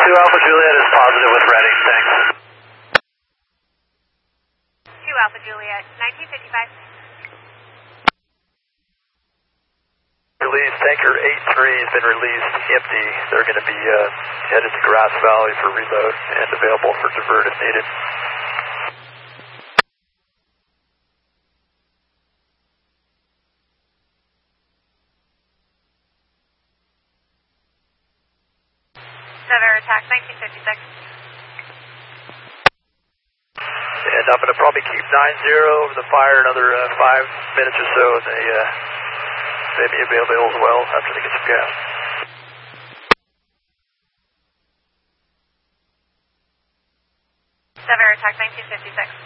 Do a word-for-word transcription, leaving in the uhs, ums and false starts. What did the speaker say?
two Alpha Juliet is positive with Reading, thanks. two Alpha Juliet, nineteen fifty-five. Release, tanker eight three has been released empty. They're going to be uh, headed to Grass Valley for reload and available for divert if needed. Severe attack, nineteen fifty-six. And I'm going to probably keep nine zero over the fire another uh, five minutes or so, and they, uh, they may be available as well after they get some gas. Severe attack, nineteen fifty-six.